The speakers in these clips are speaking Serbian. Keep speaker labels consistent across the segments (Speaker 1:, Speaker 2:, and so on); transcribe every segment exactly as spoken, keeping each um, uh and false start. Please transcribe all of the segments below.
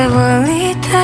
Speaker 1: se volite.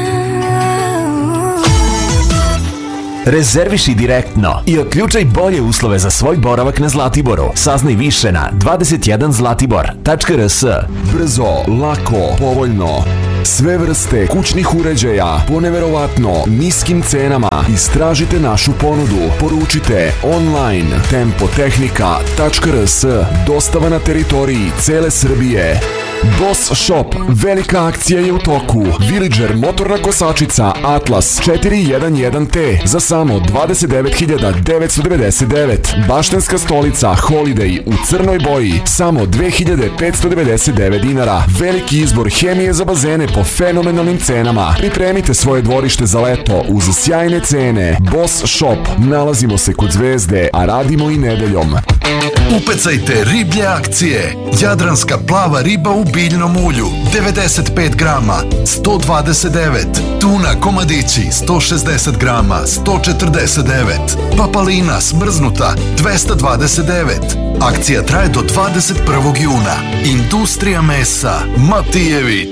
Speaker 2: Rezerviši direktno i otključaj bolje uslove za svoj boravak na Zlatiboru. Saznaj više na dvadeset jedan zlatibor tačka r s.
Speaker 3: Brzo, lako, povoljno. Sve vrste kućnih uređaja po neverovatno niskim cenama. Istražite našu ponudu. Poručite online tempotehnika tačka r s. Dostava na teritoriji cele Srbije. Boss Shop, velika akcija je u toku. Villager motorna kosačica Atlas četiri jedan jedan T za samo dvadeset devet hiljada devetsto devedeset devet. Baštenska stolica Holiday u crnoj boji samo dve hiljade petsto devedeset devet dinara. Veliki izbor hemije za bazene po fenomenalnim cenama. Pripremite svoje dvorište za leto uz sjajne cene. Boss Shop, nalazimo se kod Zvezde, a radimo i nedeljom.
Speaker 4: Upecajte riblje akcije. Jadranska plava riba u biljnom ulju devedeset pet grama sto dvadeset devet. Tuna komadići sto šezdeset grama sto četrdeset devet. Papalina smrznuta dvesta dvadeset devet. Akcija traje do dvadeset prvog juna. Industrija mesa Matijević.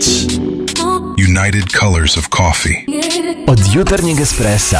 Speaker 5: United Colors of Coffee.
Speaker 2: Od jutarnjeg espresa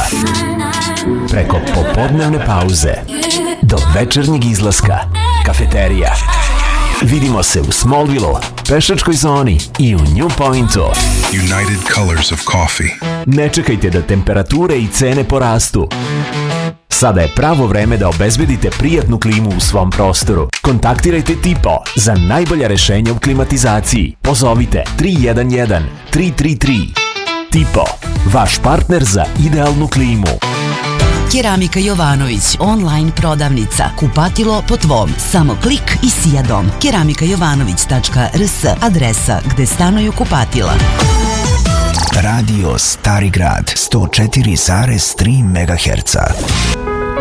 Speaker 2: preko popodnevne pauze do večernjeg izlaska, kafeterija. Vidimo se u Smallville-u, pešačkoj zoni i u New Pointu.
Speaker 5: United Colors of Coffee.
Speaker 2: Ne čekajte da temperature i cene porastu. Sada je pravo vreme da obezbedite prijatnu klimu u svom prostoru. Kontaktirajte Tipo za najbolja rešenja u klimatizaciji. Pozovite tri jedan jedan tri tri tri. Tipo, vaš partner za idealnu klimu.
Speaker 6: Keramika Jovanović, online prodavnica. Kupatilo po tvom. Samo klik i sijadom. keramika jovanović tačka r s, adresa gde stanuju kupatila.
Speaker 7: Radio Stari Grad sto četiri zarez tri megaherca.